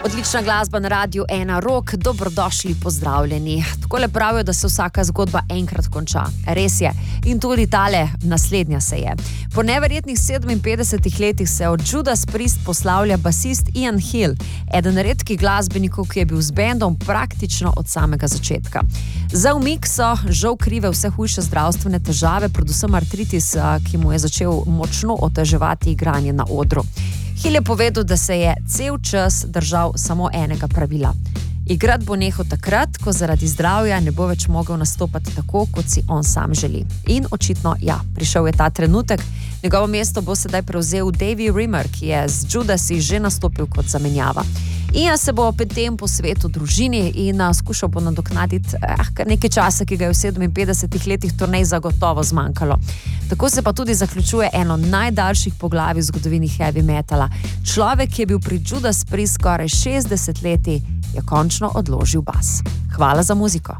Odlična glasba na Radiu 1 Rock, dobrodošli, pozdravljeni. Takole pravijo, da se vsaka zgodba enkrat konča. Res je. In tudi tale naslednja se je. Po neverjetnih 57 letih se od Judas Priest poslavlja basist Ian Hill, eden redkih glasbenikov, ki je bil z bendom praktično od samega začetka. Za umik so žal krive vse hujše zdravstvene težave, predvsem artritis, ki mu je začel močno oteževati igranje na odru. Hill je povedal, da se je cel čas držal samo enega pravila. Igrati bo nehal takrat, ko zaradi zdravja ne bo več mogel nastopati tako, kot si on sam želi. In očitno, prišel je ta trenutek. Njegovo mesto bo sedaj prevzel Davey Rimmer, ki je z Judasi že nastopil kot zamenjava. Ian se bo potem posvetil družini in skušal bo nadoknaditi kar nekaj časa, ki ga je v 57 letih turnej zagotovo zmanjkalo. Tako se pa tudi zaključuje eno najdaljših poglavij v zgodovini heavy metala. Človek, ki je bil pri Judas Priest skoraj 60 leti, je končno odložil bas. Hvala za muziko.